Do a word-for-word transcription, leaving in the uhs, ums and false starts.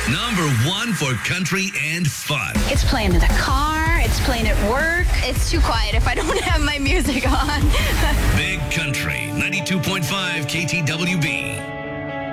Number one for country and fun. It's playing in the car. It's playing at work. It's too quiet if I don't have my music on. Big Country, ninety-two point five K T W B.